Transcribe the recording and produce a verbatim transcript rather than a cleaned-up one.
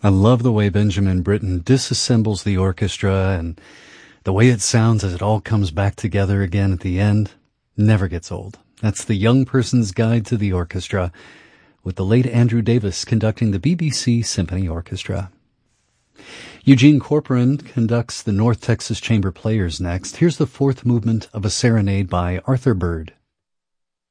I love the way Benjamin Britten disassembles the orchestra and the way it sounds as it all comes back together again at the end. Never gets old. That's The Young Person's Guide to the Orchestra, with the late Andrew Davis conducting the B B C Symphony Orchestra. Eugene Corporan conducts the North Texas Chamber Players next. Here's the fourth movement of a serenade by Arthur Bird.